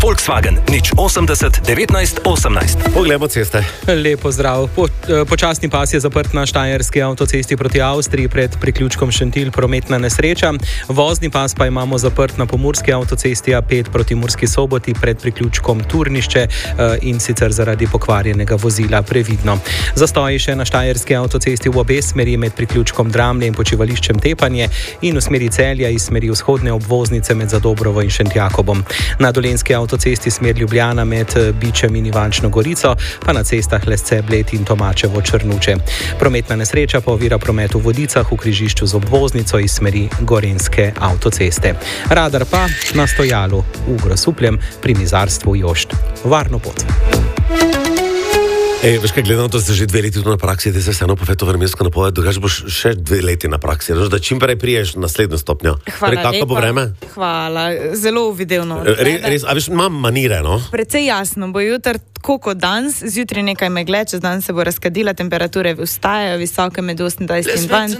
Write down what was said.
Volkswagen, nič 80 19 18. Poglejmo ceste. Lepo zdrav. Počasni pas je zaprt na štajerski avtocesti proti Avstriji pred priključkom Šentilj, prometna nesreča. Vozni pas pa imamo zaprt na pomurski avtocesti A5 proti Murski Soboti pred priključkom Turnišče in sicer zaradi pokvarjenega vozila, previdno. Zastoji še na štajerski avtocesti v obe smeri med priključkom Dramlje in počivališčem Tepanje in v smeri Celja iz smeri vzhodne obvoznice med Zadobrovo in Šentjakobom. Na dolenski avtocesti smer Ljubljana med Bičem in Ivančno Gorico, pa na cestah Lesce, Bled in Tomačevo Črnuče. Prometna nesreča pa ovira promet v Vodicah v križišču z obvoznico iz smeri Gorenjske avtoceste. Radar pa na stojalu v Grosupljem pri mizarstvu Jošt. Varno pot. Veš kaj, gledam, da ste že 2 leti tu na praksi, da se vseeno povej to vremensko napoved, drugače boš še 2 leti na praksi, da čim prej priješ na naslednjo stopnjo. Hvala kako bo vreme? Hvala, zelo uvidevno. Res, a veš, imam manire, no? Precej jasno, bo jutr tako kot danes, zjutraj nekaj megle, čez dan se bo razkadila, temperature vstajajo visoke med 28 in